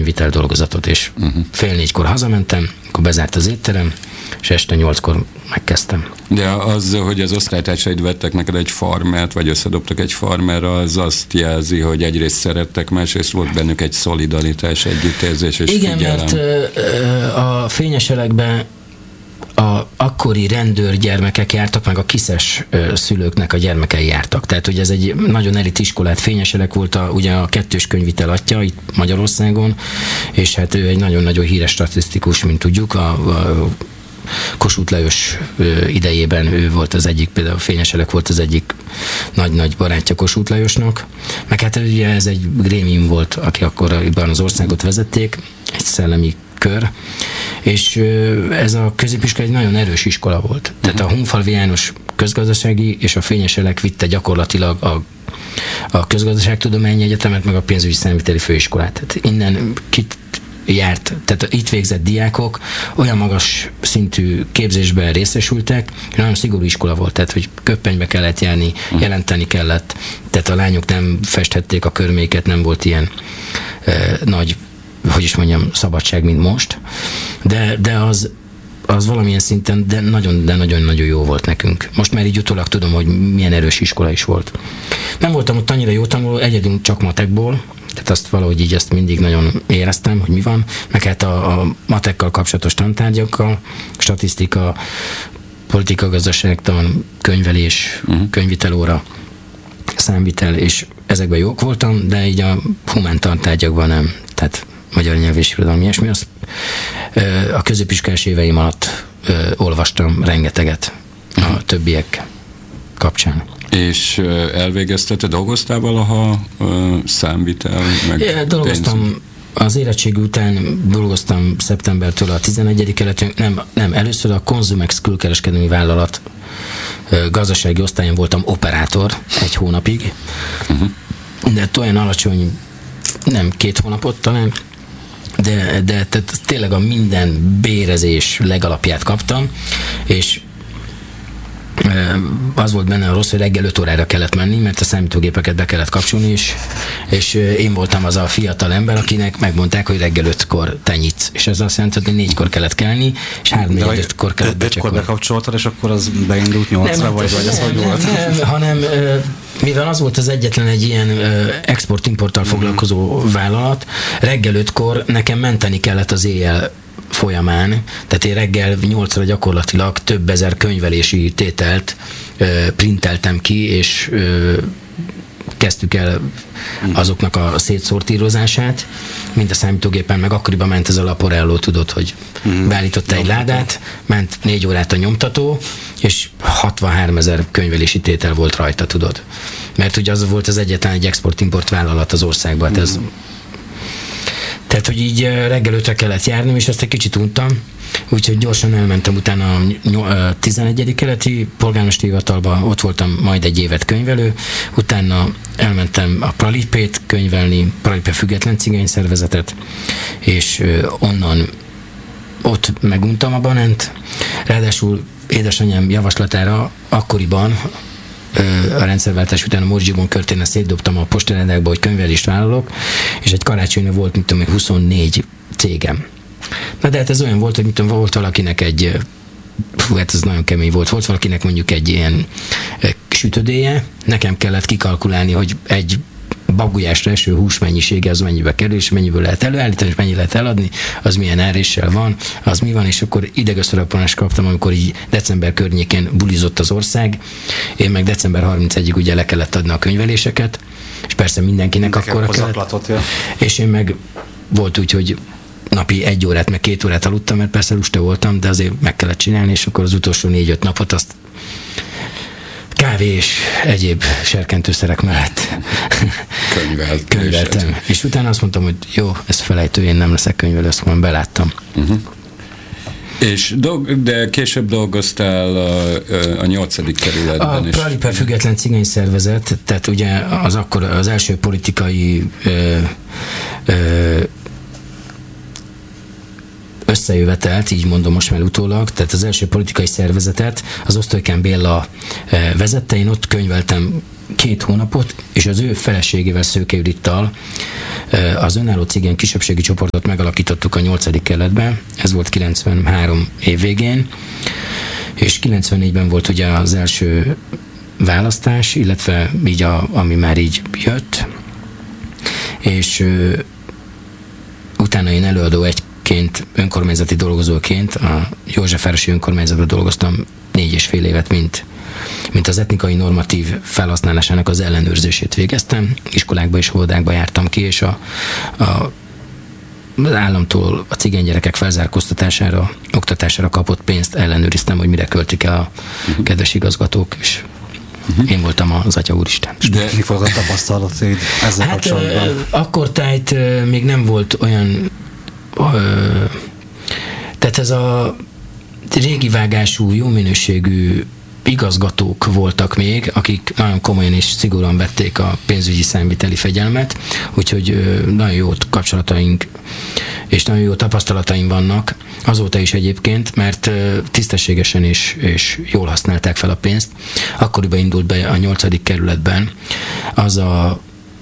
könyvvitel dolgozatot, és 3:30 hazamentem, akkor bezárt az étterem, és este 8-kor megkezdtem. De az, hogy az osztálytársaid vettek neked egy farmert, vagy összedobtak egy farmerra, az azt jelzi, hogy egyrészt szerettek, másrészt volt bennük egy szolidaritás, együttérzés és igen, figyelem. mert a Fényeselekben a akkori rendőrgyermekek jártak, meg a kiszes szülőknek a gyermekei jártak. Tehát, hogy ez egy nagyon elit iskolát, Fényeselek volt ugye a 2-s könyvvitel atya itt Magyarországon, és hát ő egy nagyon-nagyon híres statisztikus, mint tudjuk, a Kossuth Lajos idejében ő volt az egyik, például Fényeselek volt az egyik nagy-nagy barátja Kossuth Lajosnak, meg hát ugye ez egy grémium volt, aki akkoriban az országot vezették, egy szellemi kör, és ez a középiskola egy nagyon erős iskola volt. Tehát a Hunfalvi János közgazdasági és a Fényeselek vitte gyakorlatilag a közgazdaságtudományi egyetemet, meg a pénzügyi számviteli főiskolát. Tehát innen járt, tehát itt végzett diákok olyan magas szintű képzésben részesültek, nagyon szigorú iskola volt, tehát hogy köppenybe kellett járni, jelenteni kellett, tehát a lányok nem festhették a körméket, nem volt ilyen nagy, hogy is mondjam, szabadság, mint most, de az valamilyen szinten, de nagyon-nagyon jó volt nekünk. Most már így utólag tudom, hogy milyen erős iskola is volt. Nem voltam ott annyira jó tanuló, egyedül csak matekból, tehát azt valahogy így ezt mindig nagyon éreztem, hogy mi van, meg hát a matekkal kapcsolatos tantárgyakkal, statisztika, politika, gazdaságtan, könyvelés, könyvvitelóra, számvitel, és ezekben jók voltam, de így a humán tantárgyakban nem. Tehát magyar nyelv és irodalom, ilyesmi. Azt a középiskolás éveim alatt olvastam rengeteget a többiek kapcsán. És elvégezted, dolgoztál valaha számvitel, meg dolgoztam, az érettségi után dolgoztam szeptembertől a 11. keletén, nem, először a Consumex külkereskedelmi vállalat gazdasági osztályon voltam operátor 1 hónapig, de olyan alacsony, nem 2 hónapot talán, de tehát tényleg a minden bérezés legalapját kaptam, és az volt benne a rossz, hogy reggel 5 órára kellett menni, mert a számítógépeket be kellett kapcsolni, és én voltam az a fiatal ember, akinek megmondták, hogy reggel 5-kor te nyitsz. És ez azt jelenti, hogy 4-kor kellett kelni, és 3-4-5-kor kellett becsekolni. 5-kor bekapcsoltad, és akkor az beindult 8-ra, vagy ez hogy volt? Nem, hanem mivel az volt az egyetlen egy ilyen export-importtal foglalkozó vállalat, reggel 5-kor nekem menteni kellett az éjjel folyamán, tehát én reggel 8-ra gyakorlatilag több ezer könyvelési tételt printeltem ki, és kezdtük el azoknak a szétszortírozását, mind a számítógépen, meg akkoriban ment ez a Laporello, tudod, hogy beállította egy ládát, ment 4 órát a nyomtató, és 63 000 könyvelési tétel volt rajta, tudod. Mert ugye az volt az egyetlen egy export-import vállalat az országban. Tehát, hogy így reggel 5-re kellett járnom, és ezt egy kicsit untam, úgyhogy gyorsan elmentem utána a 11. keleti polgármesteri hivatalba, ott voltam majd 1 évet könyvelő, utána elmentem a Pralipét könyvelni, Pralipe független cigány szervezetet, és onnan ott meguntam a banent, ráadásul édesanyám javaslatára akkoriban a rendszerváltás után a Morzsibon körténen szétdobtam a postarendákba, hogy könyvelést vállalok, és egy karácsonyra volt, mint tudom, 24 cégem. Na de hát ez olyan volt, hogy mit tudom, volt valakinek egy, hát ez nagyon kemény volt valakinek mondjuk egy ilyen sütödéje, nekem kellett kikalkulálni, hogy egy bagujásra eső hús mennyisége az mennyibe kerül, és mennyiből lehet előállítani, és mennyi lehet eladni, az milyen áréssel van, az mi van, és akkor idegösszörappanást kaptam, amikor így december környékén bulizott az ország, én meg december 31-ig ugye le kellett adni a könyveléseket, és persze mindenkinek akkor kellett. Ja. És én meg volt úgy, hogy napi 1 órát, meg 2 órát aludtam, mert persze lusta voltam, de azért meg kellett csinálni, és akkor az utolsó 4-5 napot azt kávé és egyéb serkentőszerek mellett könyveltem. És utána azt mondtam, hogy jó, ez felejtő, én nem leszek könyvelő, ezt majd beláttam. És de később dolgoztál a 8. kerületben is. A Pralipe független cigány szervezet, tehát ugye az akkor az első politikai összejövetelt, így mondom most már utólag, tehát az első politikai szervezetet az Osztolykán Béla vezette, én ott könyveltem 2 hónapot, és az ő feleségével, Szőke Judittal az önálló cigány kisebbségi csoportot megalakítottuk a 8. kerületben, ez volt 93 év végén, és 94-ben volt ugye az első választás, illetve így ami már így jött, és utána én előadó egyként, önkormányzati dolgozóként a Józsefvárosi önkormányzatban dolgoztam 4,5 évet, mint az etnikai normatív felhasználásának az ellenőrzését végeztem. Iskolákba és óvodákba jártam ki, és az államtól a cigány gyerekek felzárkóztatására, oktatására kapott pénzt ellenőriztem, hogy mire költik el a kedves igazgatók, és én voltam az Atya Úristen. De mi volt a tapasztalated ezzel kapcsolatban? Akkor tájt még nem volt olyan, tehát ez a régi vágású, jó minőségű igazgatók voltak még, akik nagyon komolyan és szigorúan vették a pénzügyi számviteli fegyelmet, úgyhogy nagyon jó kapcsolataink és nagyon jó tapasztalataim vannak, azóta is egyébként, mert tisztességesen és jól használták fel a pénzt. Akkoriban indult be a 8. kerületben az a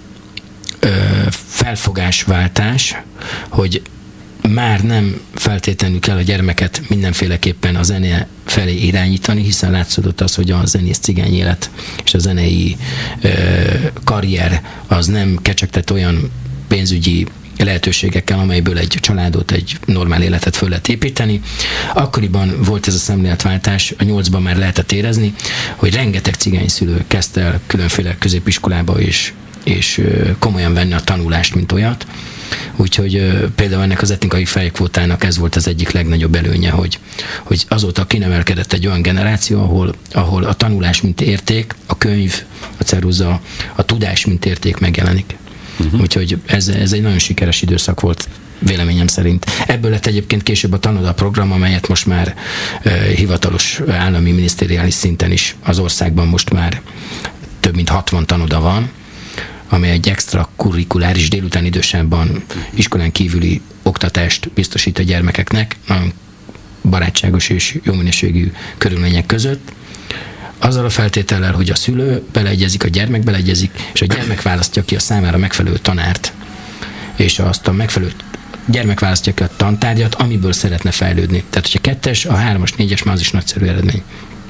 felfogásváltás, hogy már nem feltétlenül kell a gyermeket mindenféleképpen a zene felé irányítani, hiszen látszódott az, hogy a zenész cigány élet és a zenei karrier az nem kecsegtett olyan pénzügyi lehetőségekkel, amelyből egy családot, egy normál életet föl lehet építeni. Akkoriban volt ez a szemléletváltás, a 8-ban már lehetett érezni, hogy rengeteg cigányszülő kezdte el különféle középiskolába és komolyan venni a tanulást, mint olyat. Úgyhogy például ennek az etnikai fejkvótának ez volt az egyik legnagyobb előnye, hogy azóta kinemelkedett egy olyan generáció, ahol a tanulás mint érték, a könyv, a ceruza, a tudás mint érték megjelenik. Úgyhogy ez egy nagyon sikeres időszak volt, véleményem szerint. Ebből lett egyébként később a Tanoda program, amelyet most már hivatalos állami minisztériális szinten is az országban most már több mint 60 tanoda van, amely egy extrakurrikuláris délután idősában iskolán kívüli oktatást biztosít a gyermekeknek, nagyon barátságos és jó minőségű körülmények között. Azzal a feltétellel, hogy a szülő beleegyezik, a gyermek beleegyezik, és a gyermek választja ki a számára megfelelő tanárt, és azt a megfelelő gyermek választja ki a tantárgyat, amiből szeretne fejlődni. Tehát, hogyha 2-es, a 3-as, 4-es, már az is nagyszerű eredmény.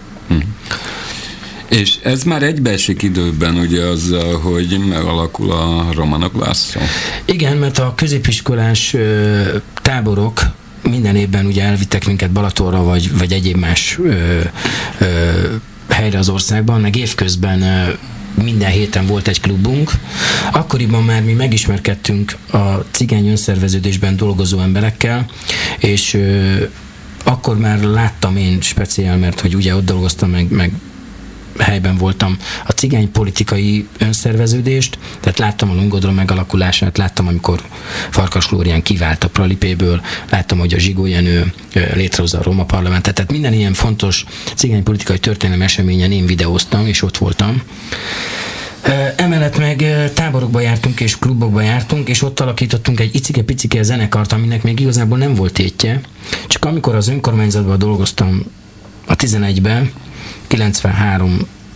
És ez már egybeesik időben ugye azzal, hogy megalakul a Romanok László? Igen, mert a középiskolás táborok minden évben ugye elvittek minket Balatonra, vagy egyéb más helyre az országban, meg évközben minden héten volt egy klubunk. Akkoriban már mi megismerkedtünk a cigány önszerveződésben dolgozó emberekkel, és akkor már láttam én speciál, mert hogy ugye ott dolgoztam, meg helyben voltam, a cigány politikai önszerveződést, tehát láttam a Lungodron megalakulását, láttam, amikor Farkas Flórián kivált a Pralipéből, láttam, hogy a Zsigó Jenő létrehozza a Roma Parlamentet, tehát minden ilyen fontos cigány politikai történelmi eseményen én videóztam, és ott voltam. Emellett meg táborokba jártunk, és klubokba jártunk, és ott alakítottunk egy icike-picike zenekart, aminek még igazából nem volt tétje. Csak amikor az önkormányzatban dolgoztam a 11-ben, 92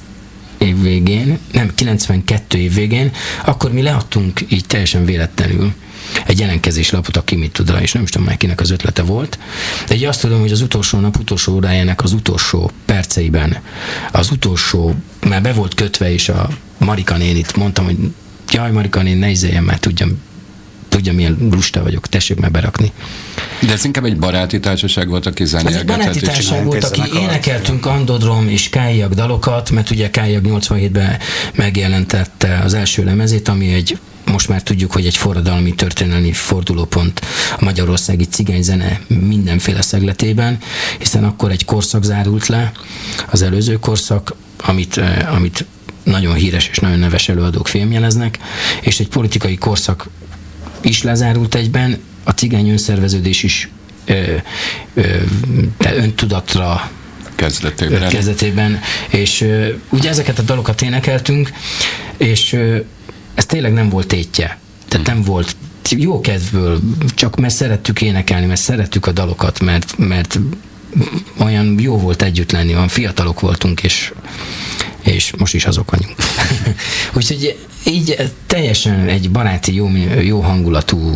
év végén, akkor mi leadtunk így teljesen véletlenül egy jelentkezéslapot a Ki mit tud rá, és nem is tudom már kinek az ötlete volt. De így azt tudom, hogy az utolsó nap, utolsó órájának az utolsó perceiben, már be volt kötve, és a Marika nénit mondtam, hogy jaj, Marika nén, ne izéljen, már tudja, milyen lusta vagyok, tessék meg berakni. De ez inkább egy baráti társaság volt, aki zenélgetett. Ez egy baráti társaság volt, aki énekeltünk Andodrom és Kályag dalokat, mert ugye Kályag 87-ben megjelentette az első lemezét, ami most már tudjuk, hogy egy forradalmi történelmi fordulópont a magyarországi cigányzene mindenféle szegletében, hiszen akkor egy korszak zárult le, az előző korszak, amit nagyon híres és nagyon neves előadók fémjeleznek, és egy politikai korszak is lezárult egyben, a cigány önszerveződés is öntudatra kezdetében, és ugye ezeket a dalokat énekeltünk, és ez tényleg nem volt tétje. Tehát nem volt jó kedvből, csak mert szerettük énekelni, mert szerettük a dalokat, mert olyan jó volt együtt lenni, olyan fiatalok voltunk, és most is azok vagyunk. Úgyhogy így teljesen egy baráti, jó hangulatú,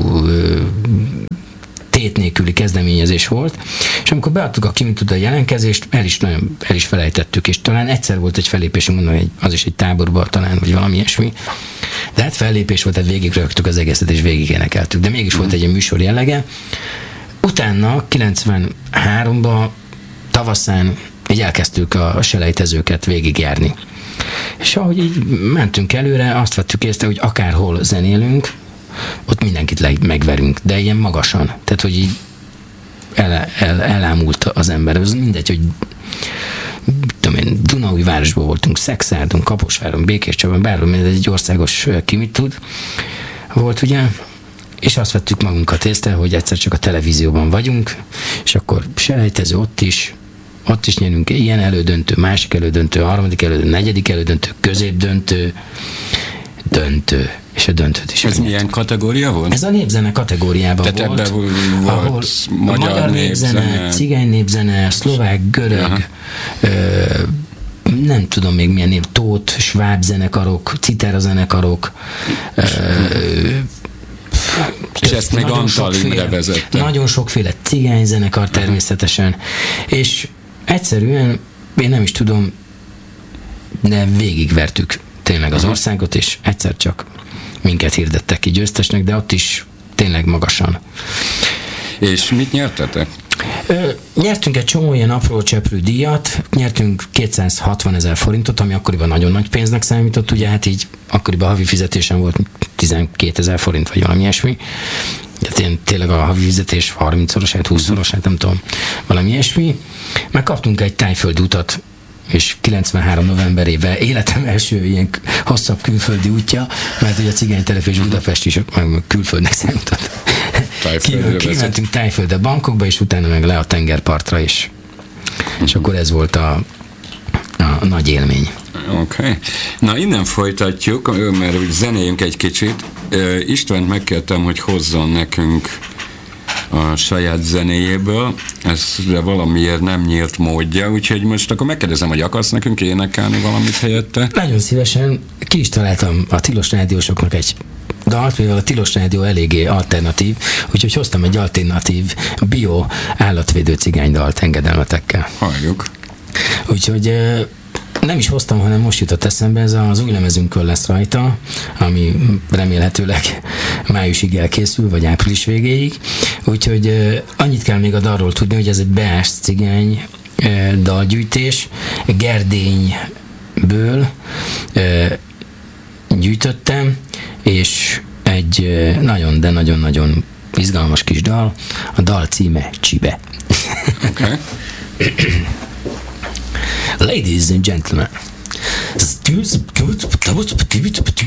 tét nélküli kezdeményezés volt, és amikor beadtuk a Kimi tud a jelentkezést, el is felejtettük, és talán egyszer volt egy fellépésünk, mondom, hogy az is egy táborban talán, vagy valami ilyesmi, de hát fellépés volt, tehát végig rögtük az egészet, és végig énekeltük, de mégis volt egy műsor jellege. Utána, 93-ban, tavaszán így elkezdtük a selejtezőket végigjárni. És ahogy így mentünk előre, azt vettük észre, hogy akárhol zenélünk, ott mindenkit megverünk, de ilyen magasan. Tehát, hogy így elámult az ember. Ez mindegy, hogy tudom én, Dunaújvárosban voltunk, Szexárdon, Kaposváron, Békéscsabán, bárhol, egy országos Kimi tud volt, ugye? És azt vettük magunkat észre, hogy egyszer csak a televízióban vagyunk, és akkor selejtező ott is nyerünk, ilyen elődöntő, másik elődöntő, harmadik elődöntő, negyedik elődöntő, középdöntő, döntő, és a döntőt is. Ez milyen kategória volt? Ez a népzene kategóriában tehát volt. Ahol magyar népzene, cigány népzene, szlovák, görög, nem tudom még milyen nép, tót, sváb zenekarok, citera zenekarok, és ezt még Antal Imre vezette. Nagyon sokféle cigányzenekar természetesen, és egyszerűen, én nem is tudom, de végigvertük tényleg az országot, és egyszer csak minket hirdettek ki győztesnek, de ott is tényleg magasan. És mit nyertetek? Nyertünk egy csomó ilyen apró cseprő díjat, nyertünk 260 000 forintot, ami akkoriban nagyon nagy pénznek számított, ugye hát így akkoriban havi fizetésem volt 12 000 forint, vagy valami ilyesmi. Hát én tényleg a havi fizetés 30-szorosát, 20-szorosát, nem tudom, valami ilyesmi. Meg kaptunk egy tájföldi utat, és 93 novemberével életem első ilyen hosszabb külföldi útja, mert ugye a cigánytelepülés Budapest is külföldnek számított. Kimentünk Tájföldre, Bangkokba, és utána meg le a tengerpartra is. És akkor ez volt a nagy élmény. Oké. Na, innen folytatjuk, mert úgy zenéljünk egy kicsit. Istvánt megkértem, hogy hozzon nekünk a saját zenéjéből, ezre valamiért nem nyílt módja, úgyhogy most akkor megkérdezem, hogy akarsz nekünk énekelni valamit helyette? Nagyon szívesen. Ki is találtam a Tilos rádiósoknak egy dalt, mivel a Tilos rádió eléggé alternatív, úgyhogy hoztam egy alternatív bio állatvédő cigánydalt engedelmetekkel. Halljuk. Úgyhogy nem is hoztam, hanem most jutott eszembe, ez az új lemezünkön lesz rajta, ami remélhetőleg májusig elkészül, vagy április végéig. Úgyhogy annyit kell még a dalról tudni, hogy ez egy beás cigány dalgyűjtés, Gerdényből gyűjtöttem, és egy nagyon, de nagyon-nagyon izgalmas kis dal. A dal címe Csibe. Okay. Ladies and gentlemen,